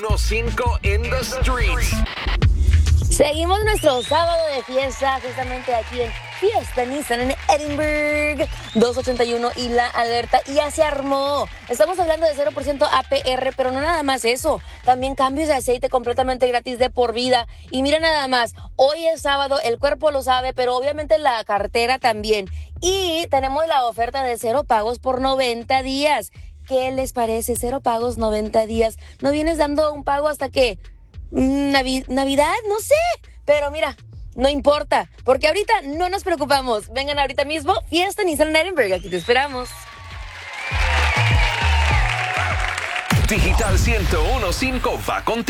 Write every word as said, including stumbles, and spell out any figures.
cinco in the streets. Seguimos nuestro sábado de fiesta, justamente aquí en Fiesta Nissan en Edinburgh, doscientos ochenta y uno y la alerta, y ya se armó. Estamos hablando de cero por ciento A P R, pero no nada más eso, también cambios de aceite completamente gratis de por vida. Y mira nada más, hoy es sábado, el cuerpo lo sabe, pero obviamente la cartera también. Y tenemos la oferta de cero pagos por noventa días. ¿Qué les parece? Cero pagos, noventa días. ¿No vienes dando un pago hasta que Navi- Navidad? No sé. Pero mira, no importa, porque ahorita no nos preocupamos. Vengan ahorita mismo, Fiesta Nissan en Edinburgh. Aquí te esperamos. Digital ciento uno punto cinco va contigo.